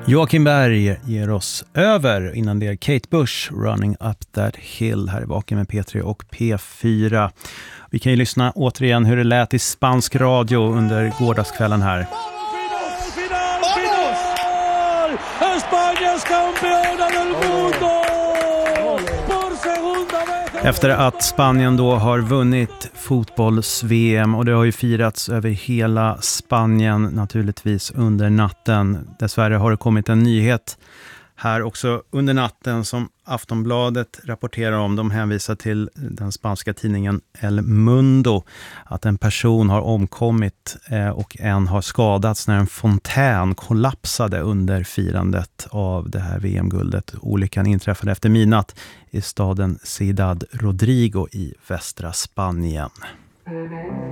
Joakim Berg ger oss över. Innan det är Kate Bush, Running Up That Hill, här i Vaken med P3 och P4. Vi kan ju lyssna återigen hur det lät i spansk radio under gårdagskvällen här. Efter att Spanien då har vunnit fotbolls-VM, och det har ju firats över hela Spanien naturligtvis under natten. Dessvärre har det kommit en nyhet här också under natten som Aftonbladet rapporterar om. De hänvisar till den spanska tidningen El Mundo att en person har omkommit och en har skadats när en fontän kollapsade under firandet av det här VM-guldet. Olyckan inträffade efter midnatt i staden Ciudad Rodrigo i västra Spanien.